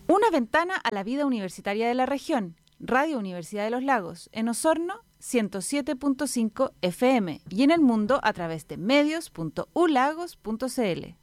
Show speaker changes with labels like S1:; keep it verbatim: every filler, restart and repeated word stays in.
S1: Una ventana a la vida universitaria de la región. Radio Universidad de los Lagos, en Osorno, ciento siete punto cinco F M y en el mundo a través de medios punto u lagos punto c l.